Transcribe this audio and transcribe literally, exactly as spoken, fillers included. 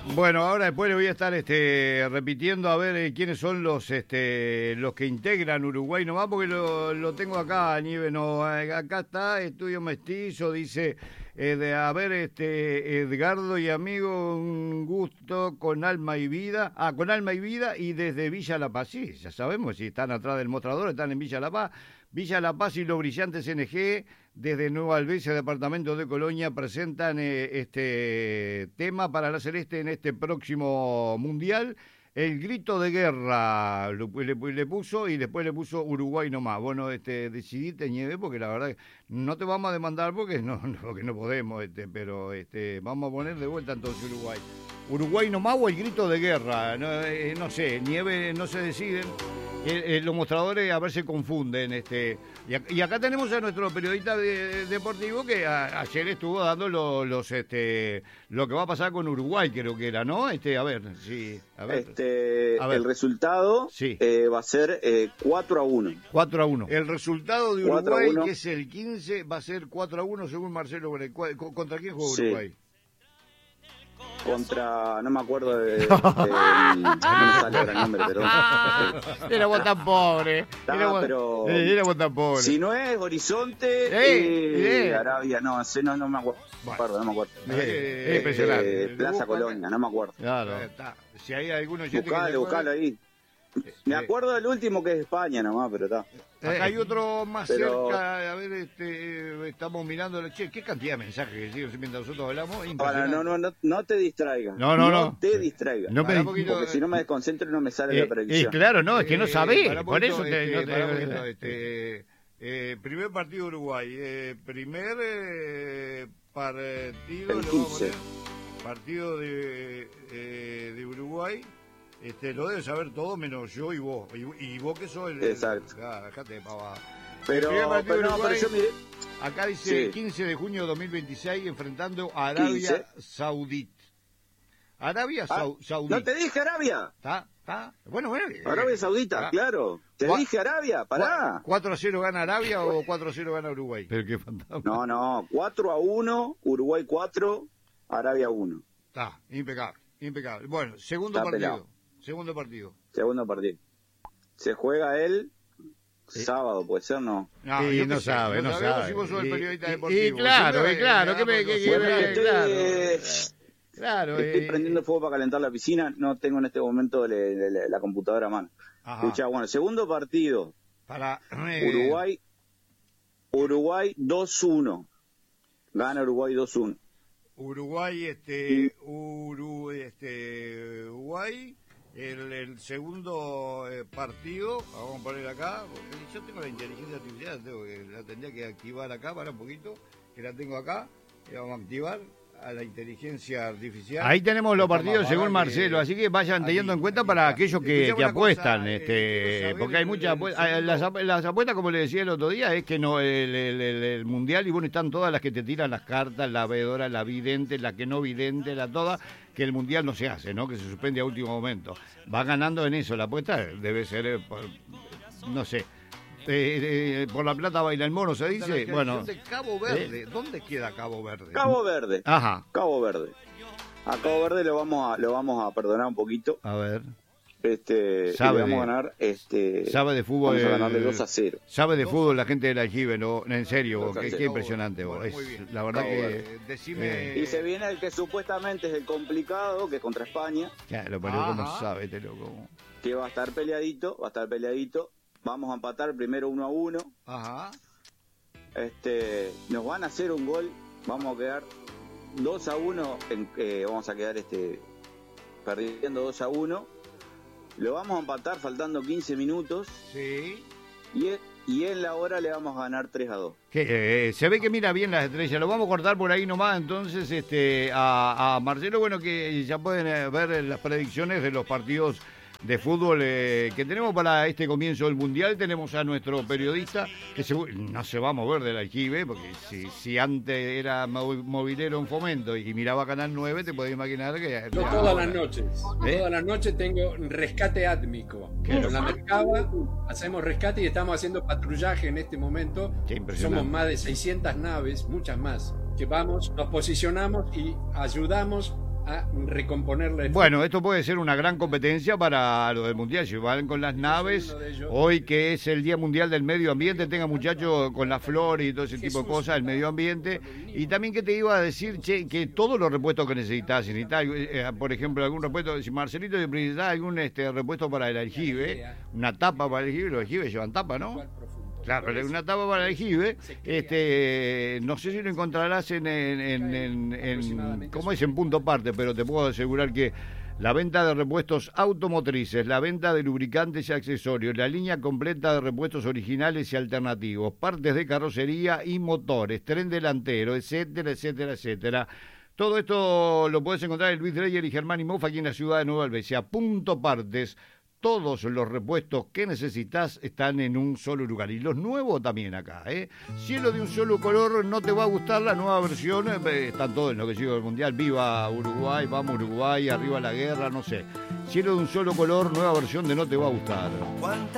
Bueno, ahora después le voy a estar este, repitiendo a ver eh, quiénes son los este, los que integran Uruguay nomás, porque lo, lo tengo acá, Nieve, no, acá está, Estudio Mestizo, dice, eh, de, a ver, este, Edgardo y amigo, un gusto con alma y vida, ah, con alma y vida y desde Villa La Paz, sí, ya sabemos, si están atrás del mostrador, están en Villa La Paz, Villa La Paz y los brillantes N G, desde Nueva Alvesia, departamento de Colonia, presentan eh, este tema para la Celeste en este próximo Mundial. El grito de guerra lo, le, le puso y después le puso Uruguay nomás. Bueno, este, decidite, Nieve, porque la verdad no te vamos a demandar porque no, no, porque no podemos, este, pero este, vamos a poner de vuelta entonces Uruguay. Uruguay nomás o el grito de guerra, no, eh, no sé, Nieve no se deciden. Eh, eh, los mostradores a ver se confunden este y, a, y acá tenemos a nuestro periodista de, de, deportivo que a, ayer estuvo dando los, los este lo que va a pasar con Uruguay, creo que era, ¿no? Este a ver, sí, a ver. Este a ver. El resultado sí. eh, va a ser eh, cuatro a uno. cuatro a uno. El resultado de Uruguay, que es el quince, va a ser cuatro a uno según Marcelo Bray. ¿Contra quién juega Uruguay? Sí. Contra, no me acuerdo de, de, de no me sale ahora el nombre, pero era vos tan pobre, nah, era, vos, pero eh, era vos tan pobre. Si no es Horizonte, eh, eh, Arabia, no, no, no me acuerdo, bueno. no me acuerdo. Eh, eh, impresionante. Eh, Plaza Colonia, no me acuerdo. Claro. Está. Si hay algunos buscalo, buscalo ahí. Me acuerdo del último que es España nomás, pero está. Acá hay otro más pero... cerca, a ver, este, estamos mirando, che, qué cantidad de mensajes que siguen mientras nosotros hablamos. Ahora, no, no, no, no te distraigas. No, no, no. No te distraigas. No me... Poquito, porque si no me desconcentro y no me sale eh, la predicción. Eh, claro, no, es que no sabés, eh, por eso te... Este, no te... poquito, este, eh, primer partido Uruguay, eh, primer eh, partido, el quince. Partido de, eh, de Uruguay. Este, lo debes saber todo menos yo y vos. Y, y vos que sos el... Exacto. El, ah, dejate, pava. Pero, pero, no, Uruguay, pero yo miré... Acá dice sí. quince de junio de dos mil veintiséis enfrentando a Arabia quince. Saudita. Arabia ah, Saudita. No te dije Arabia. ¿Está? ¿Está? Bueno, bueno. Arabia Saudita, ¿está? claro. Te Cu dije Arabia, pará. ¿cuatro a cero gana Arabia o cuatro a cero gana Uruguay? Pero qué fantasma. No, no. cuatro a uno, Uruguay cuatro, Arabia uno. Está, impecable, impecable. Bueno, segundo Está partido. Pelado. Segundo partido. Segundo partido. Se juega el ¿Sí? sábado, puede ser, ¿no? No, sí, no sé, sabe, no sabe. Si vos sos el periodista y, deportivo. Y claro, y claro, que me... Que, que, bueno, que, estoy, claro, eh, claro. Estoy eh, prendiendo fuego para calentar la piscina, no tengo en este momento le, le, le, la computadora a mano. Escucha, bueno, segundo partido. Para eh... Uruguay, Uruguay dos uno. Gana Uruguay dos uno. Uruguay, este, Uru, este, Uruguay, el, el segundo eh, partido, vamos a poner acá, yo tengo la inteligencia artificial, tengo que, la tendría que activar acá, para un poquito, que la tengo acá, y vamos a activar a la inteligencia artificial. Ahí tenemos los partidos según Marcelo, que, así que vayan teniendo en cuenta para aquellos que, que apuestan, cosa, este, eh, porque hay muchas apuestas, las, las apuestas, como le decía el otro día, es que no el, el, el, el mundial, y bueno, están todas las que te tiran las cartas, la veedora, la vidente, la que no vidente, la toda, que el mundial no se hace, ¿no? Que se suspende a último momento. Va ganando en eso, la apuesta debe ser, eh, por, no sé. Eh, eh, por la plata baila el mono, se dice. Bueno, de Cabo Verde. ¿Eh? ¿Dónde queda Cabo Verde? Cabo Verde. Ajá. Cabo Verde. A Cabo Verde lo vamos a lo vamos a perdonar un poquito. A ver. Este, sabe y vamos de, a ganar este sabe de fútbol. Vamos a ganarle dos a cero. Sabe de fútbol la gente de la Jive, no, en serio, qué, qué impresionante vos. Bueno, es, la verdad Cabo que Verde. Decime... eh, y se viene el que supuestamente es el complicado, que es contra España. Claro, pero como sabe, te loco. Que va a estar peleadito, va a estar peleadito. Vamos a empatar primero uno a uno. Ajá. Este, nos van a hacer un gol. Vamos a quedar dos a uno. En, eh, vamos a quedar este perdiendo dos a uno. Lo vamos a empatar faltando quince minutos. Sí. Y, y en la hora le vamos a ganar tres a dos. Que, eh, se ve que mira bien las estrellas. Lo vamos a cortar por ahí nomás. Entonces, este, a, a Marcelo, bueno, que ya pueden eh, ver las predicciones de los partidos de fútbol eh, que tenemos para este comienzo del Mundial. Tenemos a nuestro periodista que se, no se va a mover del aljibe, porque si, si antes era movilero en Fomento y miraba Canal nueve, te podés imaginar que... Yo todas las noches, ¿eh? Todas las noches tengo rescate átmico. Con la Mercaba hacemos rescate y estamos haciendo patrullaje en este momento. Somos más de seiscientas naves, muchas más, que vamos, nos posicionamos y ayudamos a recomponerle. Bueno, esto puede ser una gran competencia para lo del Mundial, si van con las naves, hoy que es el Día Mundial del Medio Ambiente, tenga muchachos con la flor y todo ese tipo de cosas, el medio ambiente, y también que te iba a decir, che, que todos los repuestos que necesitas, si necesitas, eh, por ejemplo, algún repuesto, si Marcelito necesita algún este, repuesto para el aljibe, una tapa para el aljibe, los aljibes llevan tapa, ¿no? Claro, una tapa para el aljibe, este, no sé si lo encontrarás en, en, en, en, en ¿cómo es? En Punto Parte, pero te puedo asegurar que la venta de repuestos automotrices, la venta de lubricantes y accesorios, la línea completa de repuestos originales y alternativos, partes de carrocería y motores, tren delantero, etcétera, etcétera, etcétera. Todo esto lo puedes encontrar en Luis Dreyer y Germán Imoff aquí en la ciudad de Nueva Albesia. Punto Partes. Todos los repuestos que necesitas están en un solo lugar. Y los nuevos también acá, ¿eh? Cielo de un solo color, no te va a gustar la nueva versión. Eh, están todos enloquecidos del Mundial. Viva Uruguay, vamos Uruguay, arriba la guerra, no sé. Cielo de un solo color, nueva versión de No te va a gustar.